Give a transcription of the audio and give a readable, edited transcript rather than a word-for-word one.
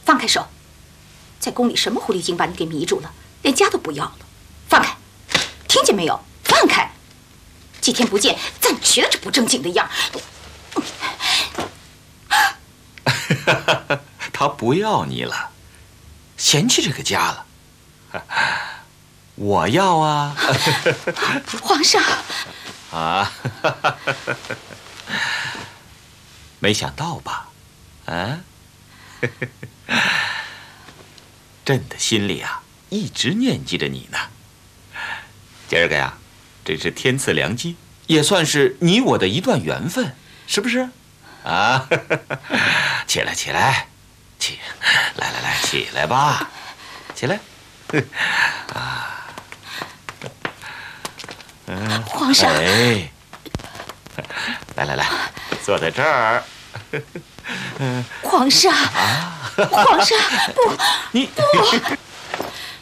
放开手！在宫里什么狐狸精把你给迷住了，连家都不要了？放开！听见没有？放开！几天不见，暂学了这不正经的样。 他不要你了，嫌弃这个家了。我要啊！ 皇上啊！没想到吧？啊！朕的心里啊，一直念记着你呢。今儿个呀，这是天赐良机，也算是你我的一段缘分，是不是？啊！起来，起来，来，起来吧，起来。啊！ 皇上， 哎，来，坐在这儿。 皇上，皇上，不， 你不。